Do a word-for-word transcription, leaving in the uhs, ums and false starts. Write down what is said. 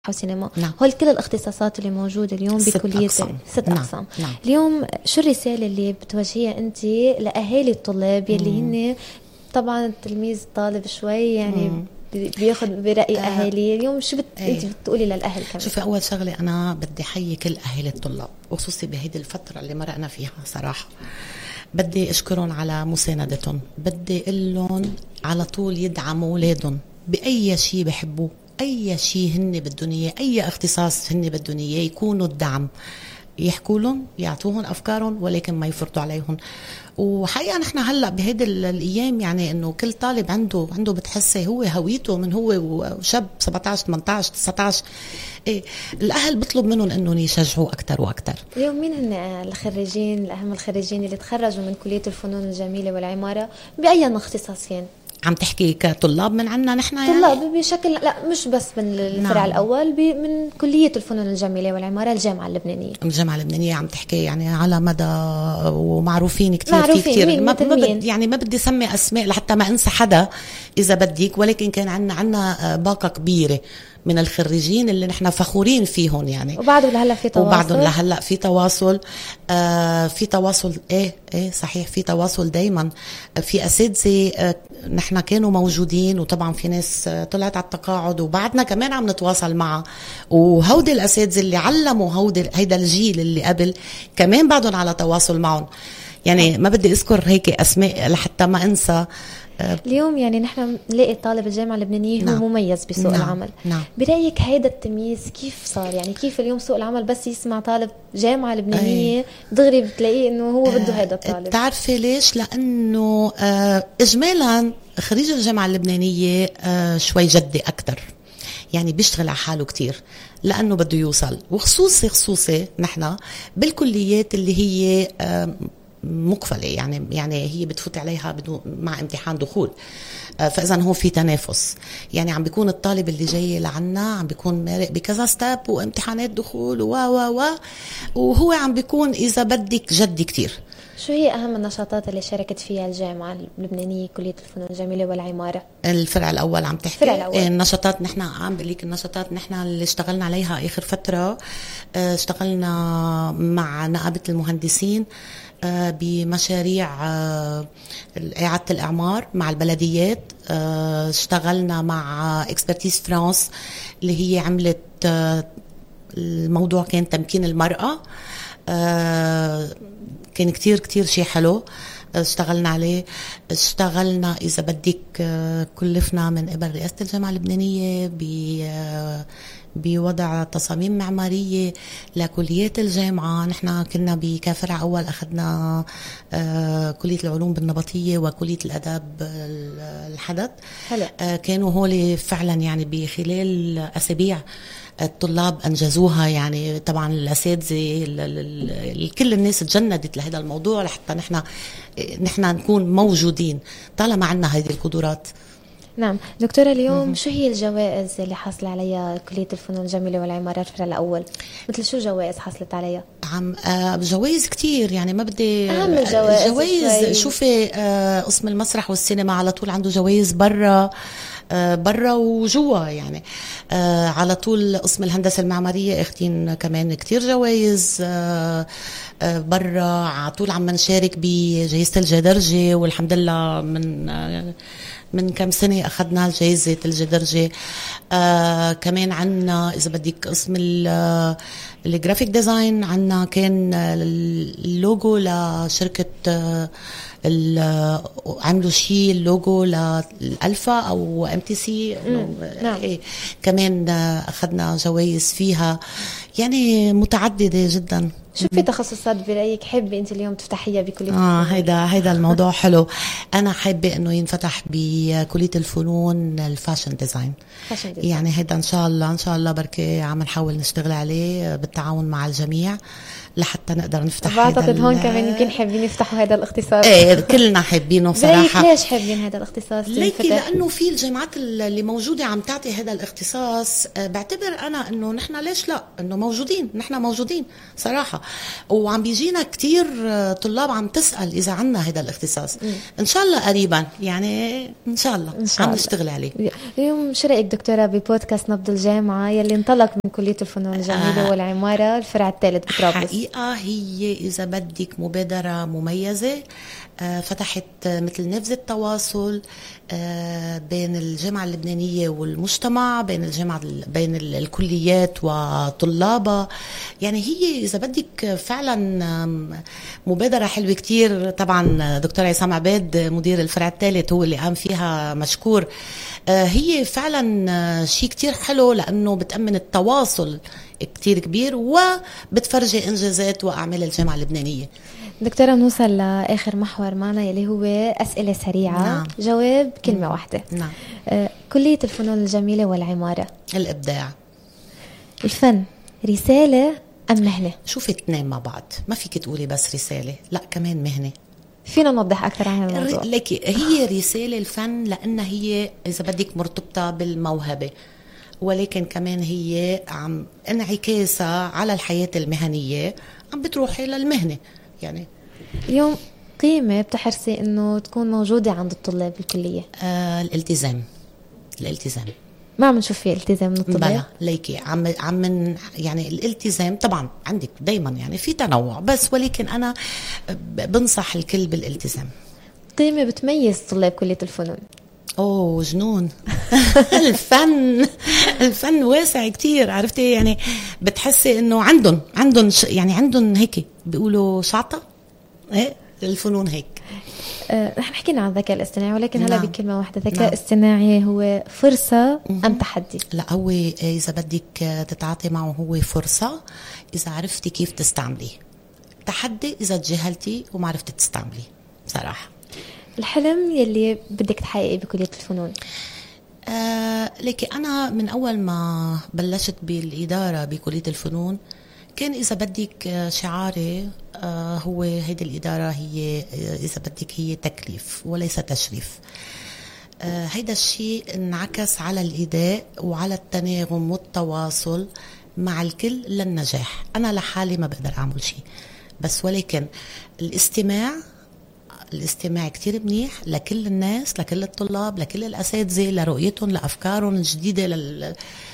وسينما. نعم. هول كل الاختصاصات اللي موجودة اليوم ست بكلية أقسام. ست نعم. أقسام. نعم. اليوم شو الرسالة اللي بتوجهيها أنت لأهالي الطلاب يلي هن طبعا التلميذ طالب شوي يعني مم. بياخد برأي آه. أهالي اليوم شو بت... أي. أنت بتقولي للأهل كمان؟ شوفي، أول شغلة أنا بدي حيي كل أهل الطلاب وخصوصي بهيدي الفترة اللي مرقنا فيها صراحة. بدي أشكرهم على مساندتهم، بدي أقول على طول يدعموا أولادهم بأي شيء بحبوه، أي شيء هن بدهم إياه، أي اختصاص هن بدهم إياه، يكونوا الدعم، يحكوا لهم، يعطوهم أفكارهم، ولكن ما يفرضوا عليهم. وحقيقة نحن هلأ بهيدي الأيام يعني إنه كل طالب عنده عنده بتحسي هو هويته من هو وشاب سبعتاشر ثمانية عشر تسعتاشر. إيه، الأهل بطلب منهم إنهم يشجعوا أكتر وأكتر. اليوم مين هن الخريجين الأهم الخريجين اللي تخرجوا من كلية الفنون الجميلة والعمارة بأي اختصاصين؟ عم تحكي كطلاب من عنا نحن يعني؟ طلاب بشكل لا مش بس من الفرع نعم. الأول من كلية الفنون الجميلة والعمارة الجامعة اللبنانية. الجامعة اللبنانية عم تحكي يعني على مدى ومعروفين كتير. معروفين. في كتير مين ما, ما مين؟ بد يعني ما بدي سمي أسماء لحتى ما أنسى حدا إذا بديك، ولكن كان عنا عنا باقة كبيرة من الخريجين اللي نحن فخورين فيهم يعني. وبعده لهلا في تواصل. وبعدهم لهلا في تواصل. آه في تواصل ايه ايه صحيح، في تواصل دايما. في اساتذه آه نحن كانوا موجودين، وطبعا في ناس آه طلعت على التقاعد وبعدنا كمان عم نتواصل معها، وهودي الاساتذه اللي علموا هودي هيدا الجيل اللي قبل كمان بعدهم على تواصل معهم. يعني ما بدي اذكر هيك اسماء لحتى ما انسى. اليوم يعني نحن نلاقي طالب الجامعة اللبنانية هو نعم. مميز بسوق نعم. العمل. نعم. برأيك هيدا التمييز كيف صار؟ يعني كيف اليوم سوق العمل بس يسمع طالب جامعة لبنانية أي. دغري بتلاقيه انه هو بده هيدا الطالب؟ تعرفي ليش؟ لانه آه اجمالا خريج الجامعة اللبنانية آه شوي جدي اكتر، يعني بيشتغل على حاله كتير لانه بده يوصل. وخصوصي خصوصي نحن بالكليات اللي هي آه مقفلة، يعني يعني هي بتفوت عليها بدون مع امتحان دخول، فإذا هو في تنافس. يعني عم بيكون الطالب اللي جاي لعنا عم بيكون مارق بكذا ستاب وامتحانات دخول و و و وهو عم بيكون إذا بدك جدي كتير. شو هي أهم النشاطات اللي شاركت فيها الجامعة اللبنانية كلية الفنون الجميلة والعمارة؟ الفرع الأول عم تحكي؟ الفرع الأول. النشاطات نحن عم بقلك النشاطات نحن اللي اشتغلنا عليها آخر فترة. اشتغلنا مع نقابة المهندسين بمشاريع إعادة الإعمار مع البلديات. اشتغلنا مع اكسبرتيز فرانس اللي هي عملت الموضوع كان تمكين المرأة. كان كتير كتير شيء حلو اشتغلنا عليه. اشتغلنا إذا بدك كلفنا من قبل رئاسة الجامعة اللبنانية ب بوضع تصاميم معمارية لكليات الجامعة. نحن كنا بكفرع أول أخذنا آه كلية العلوم بالنبطية وكلية الأداب الحدث. آه كانوا هولي فعلا يعني بخلال أسابيع الطلاب أنجزوها. يعني طبعا الأساتذة كل الناس تجندت لهذا الموضوع لحتى نحن نحن نكون موجودين طالما عنا هذه القدرات. نعم دكتورة، اليوم مم. شو هي الجوائز اللي حصل عليها كلية الفنون الجميلة والعمارة الفرع الأول؟ مثل شو جوائز حصلت عليها؟ عم آه جوائز كتير، يعني ما بدي أهم الجوائز. جوائز شوفي آه قسم المسرح والسينما على طول عنده جوائز برا آه برا وجوا. يعني آه على طول قسم الهندسة المعمارية اخدين كمان كتير جوائز آه آه برا. على طول عم نشارك بجائزة الجدرجة، والحمد لله من آه من كم سنة أخذنا جائزة الجدرجة. آه كمان عنا إذا بدك قسم الجرافيك ديزاين، عنا كان اللوجو لشركة آه عملوا شيء اللوجو للألفا أو ام تي سي. نعم. إيه كمان أخذنا جوائز فيها، يعني متعددة جدا. شو في تخصصات برأيك حابة أنت اليوم تفتحيها بكلية آه هيدا هيدا الموضوع حلو. أنا حابة إنه ينفتح بكلية الفنون الفاشن ديزاين. فاشن ديزاين. يعني هيدا إن شاء الله إن شاء الله بركي عم نحاول نشتغل عليه بالتعاون مع الجميع. لحتى نقدر نفتح. بعتقد هون كمان يمكن حابين يفتحوا هذا الاختصاص. ايه كلنا حابينه صراحه. ليش حابين هذا الاختصاص؟ ليكي لانه في الجامعات اللي موجوده عم تعطي هذا الاختصاص. بعتبر انا انه نحن ليش لا، انه موجودين، نحن موجودين صراحه، وعم بيجينا كتير طلاب عم تسال اذا عنا هذا الاختصاص. م. ان شاء الله قريبا يعني، ان شاء الله إن شاء عم الله. نشتغل عليه. اليوم شو رايك دكتوره ببودكاست نبض الجامعه يلي انطلق من كليه الفنون الجميله آه. والعماره الفرع الثالث بطرابلس؟ حقيقه هي اذا بدك مبادره مميزه، فتحت مثل نافذة تواصل بين الجامعة اللبنانية والمجتمع، بين الجامعة بين الكليات وطلابها. يعني هي إذا بدك فعلا مبادرة حلوة كتير. طبعا دكتور عصام عباد مدير الفرع الثالث هو اللي قام فيها، مشكور. هي فعلا شيء كتير حلو لأنه بتأمن التواصل كتير كبير وبتفرجي إنجازات وأعمال الجامعة اللبنانية. دكتورة نوصل لآخر محور معنا يلي هو أسئلة سريعة. نعم. جواب كلمة مم. واحدة. نعم. آه، كلية الفنون الجميلة والعمارة. الإبداع. الفن رسالة أم مهنة؟ شوفي اثنين مع بعض، ما فيك تقولي بس رسالة، لا كمان مهنة. فينا نوضح أكثر عن الموضوع؟ لكي هي رسالة الفن لأنها هي إذا بدك مرتبطة بالموهبة، ولكن كمان هي عم انعكاسها على الحياة المهنية، عم بتروحي للمهنة. يعني اليوم قيمة بتحرصي إنه تكون موجودة عند الطلاب بالكلية؟ آه الالتزام. الالتزام ما عم نشوف فيه التزام من الطلاب. بلا ليكي عم عم يعني الالتزام طبعا عندك دايما يعني في تنوع، بس ولكن أنا بنصح الكل بالالتزام. قيمة بتميز طلاب كلية الفنون؟ اوه جنون. الفن الفن واسع كتير، عرفتي يعني بتحسي انه عندهم عندهم يعني عندهم هيك بيقولوا شعطة ايه الفنون هيك. أه نحن حكينا عن الذكاء الاصطناعي، ولكن هلا نعم. بكلمة واحدة، الذكاء نعم. الاصطناعي هو فرصة ام تحدي؟ لا هو اذا بدك تتعاطي معه هو فرصة اذا عرفتي كيف تستعمليه، تحدي اذا تجاهلتي وما عرفتي تستعمليه صراحة. الحلم يلي بدك تحققيه بكلية الفنون؟ آه لكن أنا من أول ما بلشت بالإدارة بكلية الفنون كان إذا بدك شعاري آه هو هيدي الإدارة هي إذا بدك هي تكليف وليس تشريف. آه هيدا الشيء انعكس على الإداء وعلى التناغم والتواصل مع الكل للنجاح. أنا لحالي ما بقدر أعمل شيء، بس ولكن الاستماع الاستماع كتير منيح لكل الناس، لكل الطلاب، لكل الأساتذة، لرؤيتهم، لأفكارهم الجديدة،